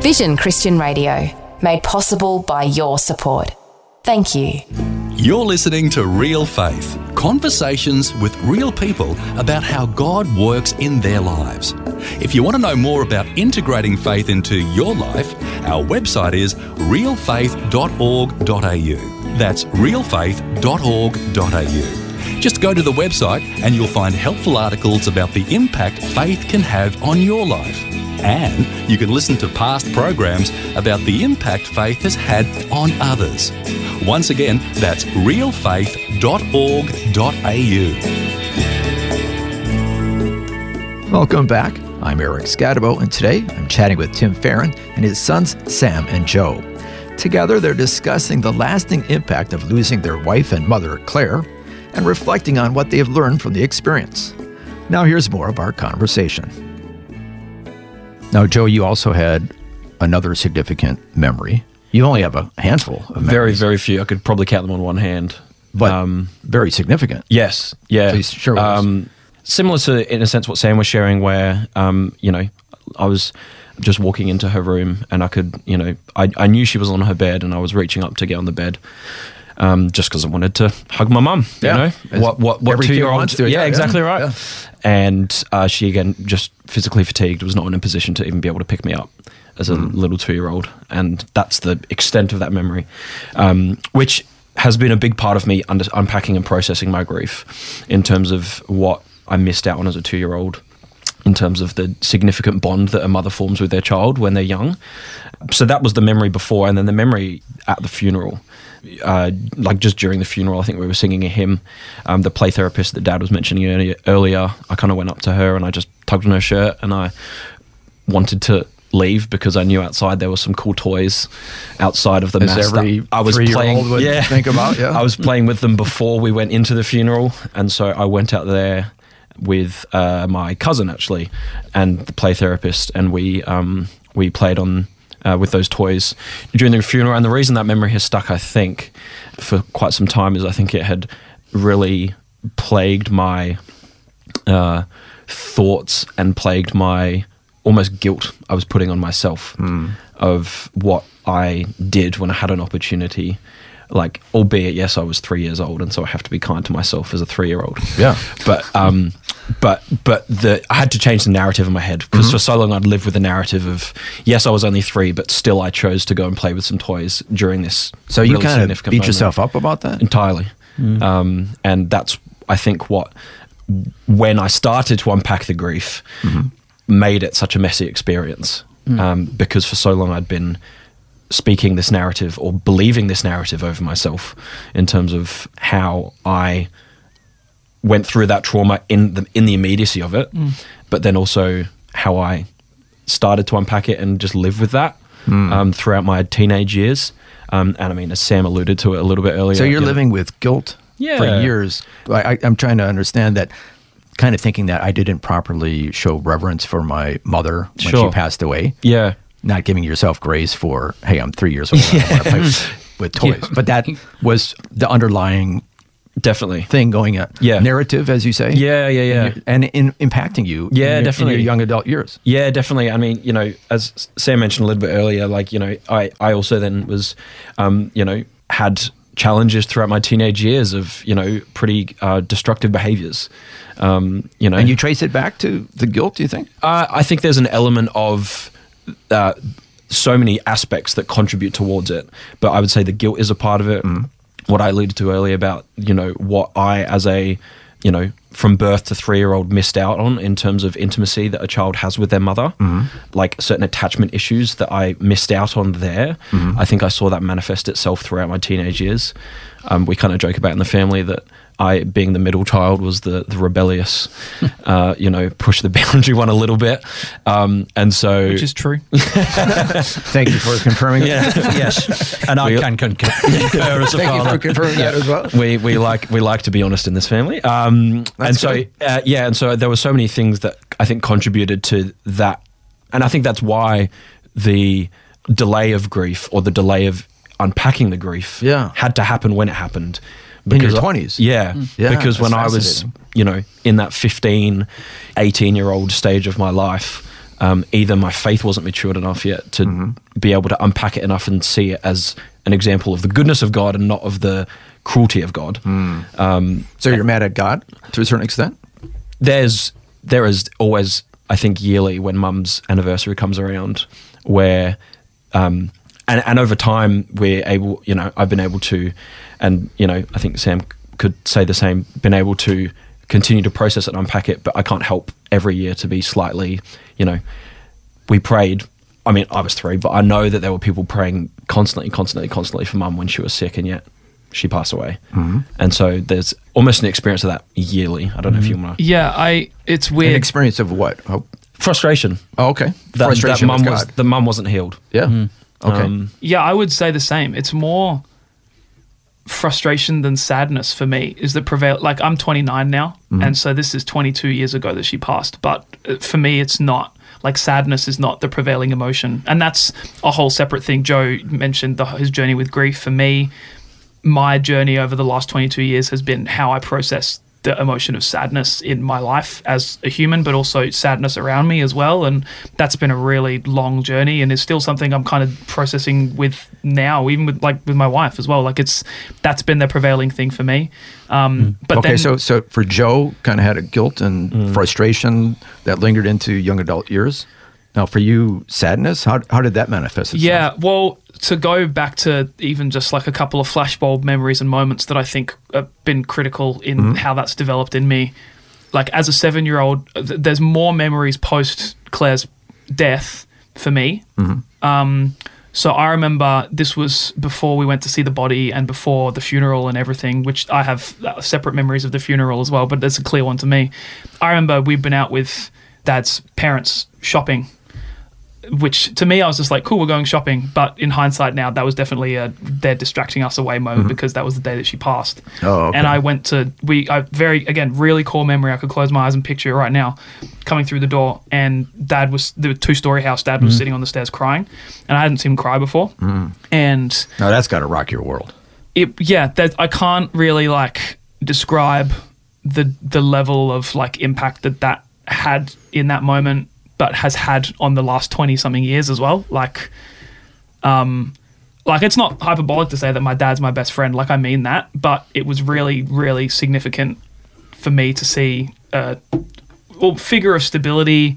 Vision Christian Radio, made possible by your support. Thank you. You're listening to Real Faith, conversations with real people about how God works in their lives. If you want to know more about integrating faith into your life, our website is realfaith.org.au. That's realfaith.org.au. Just go to the website and you'll find helpful articles about the impact faith can have on your life. And you can listen to past programs about the impact faith has had on others. Once again, that's realfaith.org.au. Welcome back. I'm Eric Scadabo, and today I'm chatting with Tim Farron and his sons Sam and Joe. Together, they're discussing the lasting impact of losing their wife and mother, Claire, and reflecting on what they have learned from the experience. Now here's more of our conversation. Now, Joe, you also had another significant memory. You only have a handful of memories. Very, very few. I could probably count them on one hand. But very significant. Yes, yeah. Please share with us. Similar to, in a sense, what Sam was sharing where, I was just walking into her room and I could, I knew she was on her bed and I was reaching up to get on the bed. Just because I wanted to hug my mum, what every 2-year-old wants to. Yeah, exactly right. Yeah. And she, again, just physically fatigued, was not in a position to even be able to pick me up as a little 2-year-old. And that's the extent of that memory, which has been a big part of me unpacking and processing my grief in terms of what I missed out on as a 2-year-old, in terms of the significant bond that a mother forms with their child when they're young. So that was the memory before, and then the memory at the funeral. Just during the funeral, I think we were singing a hymn. The play therapist that Dad was mentioning earlier, I kind of went up to her and I just tugged on her shirt and I wanted to leave because I knew outside there were some cool toys outside of the mass that I was playing. Think about. Yeah, I was playing with them before we went into the funeral, and so I went out there with my cousin actually, and the play therapist, and we played on. With those toys during the funeral. And the reason that memory has stuck, I think, for quite some time is I think it had really plagued my thoughts and plagued my almost guilt I was putting on myself of what I did when I had an opportunity. Like, albeit, yes, I was 3 years old, and so I have to be kind to myself as a 3-year-old. Yeah. But I had to change the narrative in my head because for so long I'd lived with the narrative of, yes, I was only 3, but still I chose to go and play with some toys during this. So you kind of beat yourself up about that? Entirely. And that's, I think, when I started to unpack the grief, made it such a messy experience because for so long I'd been speaking this narrative or believing this narrative over myself in terms of how I went through that trauma in the immediacy of it, but then also how I started to unpack it and just live with that throughout my teenage years. And I mean, as Sam alluded to it a little bit earlier. So you're living with guilt for years. I'm trying to understand that, kind of thinking that I didn't properly show reverence for my mother when she passed away. Yeah. Not giving yourself grace for, hey, I'm 3 years old, I want to play with toys. Yeah. But that was the underlying thing going on. Yeah. Narrative, as you say. Yeah. And impacting you definitely. in your young adult years. Yeah, definitely. I mean, as Sam mentioned a little bit earlier, I also then was, had challenges throughout my teenage years of, pretty destructive behaviors. And you trace it back to the guilt, do you think? I think there's an element of so many aspects that contribute towards it, but I would say the guilt is a part of it. What I alluded to earlier about, what I as a, from birth to 3-year-old missed out on in terms of intimacy that a child has with their mother, like certain attachment issues that I missed out on there. I think I saw that manifest itself throughout my teenage years. We kind of joke about in the family that I, being the middle child, was the rebellious, push the boundary one a little bit. And so... Which is true. Thank you for confirming that. Yes. And I can concur as a Thank father. you for confirming that as well. We like to be honest in this family. And so there were so many things that I think contributed to that. And I think that's why the delay of grief or the delay of unpacking the grief had to happen when it happened. Because, in your 20s? Yeah, because when I was, in that 15, 18-year-old stage of my life, either my faith wasn't matured enough yet to be able to unpack it enough and see it as an example of the goodness of God and not of the cruelty of God. So you're mad at God to a certain extent? There is always, I think, yearly when Mum's anniversary comes around, where and over time we're able, I've been able to, and I think Sam could say the same, been able to continue to process it and unpack it, but I can't help every year to be slightly, we prayed. I mean, I was 3, but I know that there were people praying constantly for Mum when she was sick, and yet she passed away. And so there's almost an experience of that yearly. I don't know if you want to... Yeah, it's weird. An experience of what? Frustration. Oh, okay. Frustration with God. The mum wasn't healed. Yeah. Okay. Yeah, I would say the same. It's more frustration than sadness for me is the prevail. Like, I'm 29 now, and so this is 22 years ago that she passed. But for me, it's not. Like, sadness is not the prevailing emotion. And that's a whole separate thing. Joe mentioned his journey with grief. For me, my journey over the last 22 years has been how I process the emotion of sadness in my life as a human, but also sadness around me as well. And that's been a really long journey, and is still something I'm kind of processing with now, even with my wife as well. Like, that's been the prevailing thing for me. But okay, then, so for Joe, kind of had a guilt and frustration that lingered into young adult years. Now, for you, sadness, how did that manifest itself? Yeah, well, to go back to even just like a couple of flashbulb memories and moments that I think have been critical in how that's developed in me. Like, as a 7-year-old, there's more memories post Claire's death for me. So I remember this was before we went to see the body and before the funeral and everything, which I have separate memories of the funeral as well, but there's a clear one to me. I remember we'd been out with Dad's parents shopping, which to me, I was just like, cool, we're going shopping. But in hindsight now, that was definitely they're distracting us away moment because that was the day that she passed. Oh, okay. And I went to, really core memory. I could close my eyes and picture it right now. Coming through the door, and there was 2-story house. Dad was sitting on the stairs crying, and I hadn't seen him cry before. And now that's got to rock your world. I can't really describe the level of impact that had in that moment, but has had on the last 20-something years as well. It's not hyperbolic to say that my dad's my best friend. I mean that, but it was really, really significant for me to see a figure of stability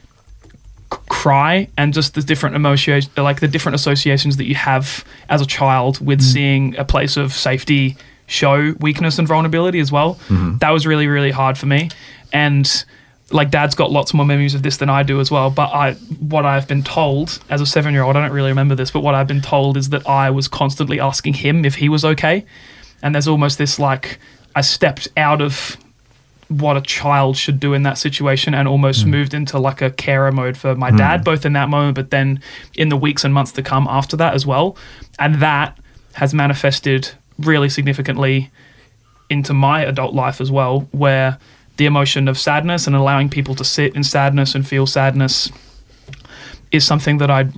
cry, and just the different emotions, the different associations that you have as a child with seeing a place of safety show weakness and vulnerability as well. That was really, really hard for me. And Dad's got lots more memories of this than I do as well, but what I've been told as a 7-year-old, I don't really remember this, but what I've been told is that I was constantly asking him if he was okay. And there's almost this I stepped out of what a child should do in that situation and almost moved into a carer mode for my dad, both in that moment, but then in the weeks and months to come after that as well. And that has manifested really significantly into my adult life as well, where the emotion of sadness and allowing people to sit in sadness and feel sadness is something that I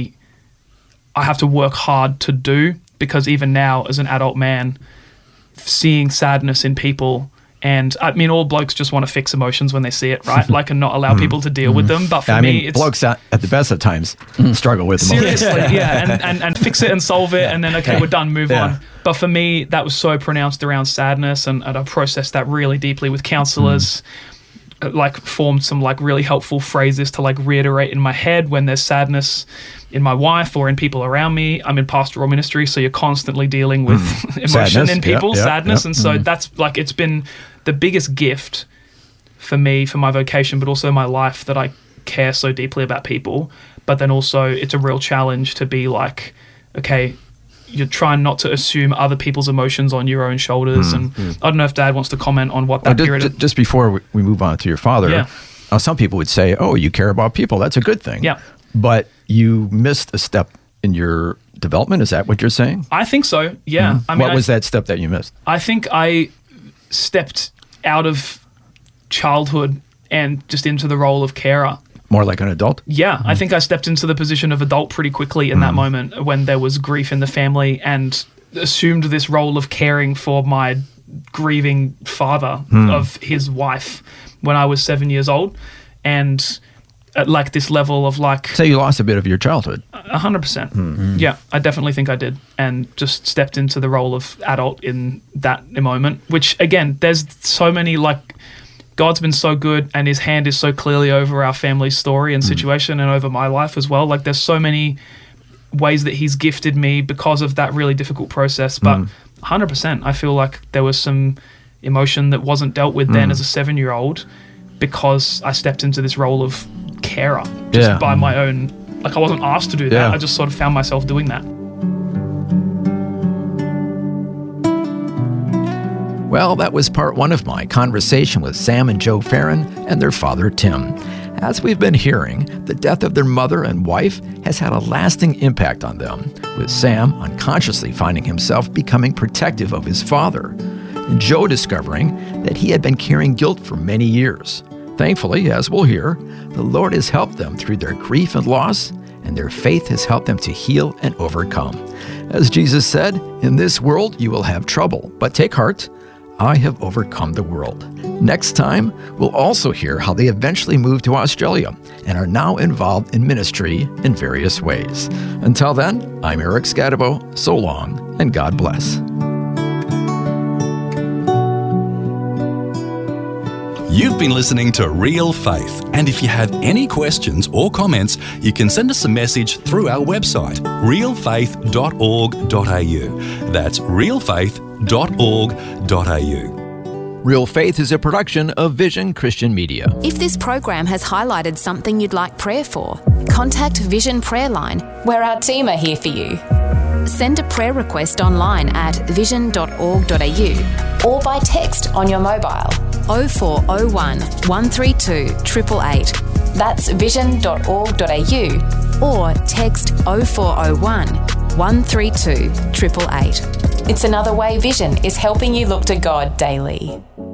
have to work hard to do, because even now as an adult man, seeing sadness in people, and I mean, all blokes just want to fix emotions when they see it, right? And not allow people to deal with them. But for me, it's blokes at the best of times struggle with them. Seriously, and fix it and solve it, and then we're done, move on. But for me, that was so pronounced around sadness, and I processed that really deeply with counselors. Formed some really helpful phrases to reiterate in my head when there's sadness in my wife or in people around me. I'm in pastoral ministry, so you're constantly dealing with emotion sadness. in people, sadness. Yeah. And so that's it's been the biggest gift for me, for my vocation, but also my life, that I care so deeply about people. But then also it's a real challenge to be okay, you're trying not to assume other people's emotions on your own shoulders. And I don't know if Dad wants to comment on what that period... Just before we move on to your father, some people would say, oh, you care about people. That's a good thing. Yeah. But you missed a step in your development. Is that what you're saying? I think so, yeah. I mean, what was that step that you missed? I think I stepped out of childhood and just into the role of carer. More like an adult? Yeah, I think I stepped into the position of adult pretty quickly in that moment when there was grief in the family, and assumed this role of caring for my grieving father of his wife when I was 7 years old. And at like this level of like So you lost a bit of your childhood. 100%. Yeah, I definitely think I did, and just stepped into the role of adult in that moment. Which again, there's so many like. God's been so good, and his hand is so clearly over our family's story and situation and over my life as well. Like there's so many ways that he's gifted me because of that really difficult process. But 100%, I feel like there was some emotion that wasn't dealt with then as a 7-year-old because I stepped into this role of carer just by my own. Like I wasn't asked to do that. Yeah. I just sort of found myself doing that. Well, that was part 1 of my conversation with Sam and Joe Farron and their father, Tim. As we've been hearing, the death of their mother and wife has had a lasting impact on them, with Sam unconsciously finding himself becoming protective of his father, and Joe discovering that he had been carrying guilt for many years. Thankfully, as we'll hear, the Lord has helped them through their grief and loss, and their faith has helped them to heal and overcome. As Jesus said, "In this world you will have trouble, but take heart, I have overcome the world." Next time, we'll also hear how they eventually moved to Australia and are now involved in ministry in various ways. Until then, I'm Eric Scadabo. So long, and God bless. You've been listening to Real Faith, and if you have any questions or comments, you can send us a message through our website, realfaith.org.au. That's realfaith.org.au. Real Faith is a production of Vision Christian Media. If this program has highlighted something you'd like prayer for, contact Vision Prayer Line, where our team are here for you. Send a prayer request online at vision.org.au or by text on your mobile 0401 132 888. That's vision.org.au or text 0401 132 888. It's another way Vision is helping you look to God daily.